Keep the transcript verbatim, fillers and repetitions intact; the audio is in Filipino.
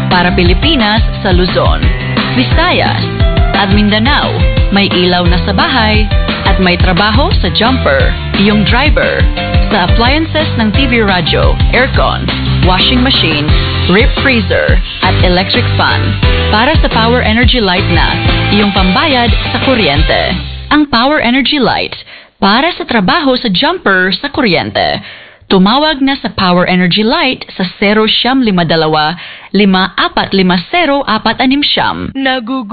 Para Pilipinas sa Luzon, Visayas at Mindanao, may ilaw na sa bahay at may trabaho sa jumper, iyong driver, sa appliances ng T V radyo, aircon, washing machine, rip freezer at electric fan. Para sa Power Energy Light na, iyong pambayad sa kuryente. Ang Power Energy Light para sa trabaho sa jumper sa kuryente. Tumawag na sa Power Energy Light sa zero siyam lima dalawa lima apat lima zero apat anim siyam. Nagugu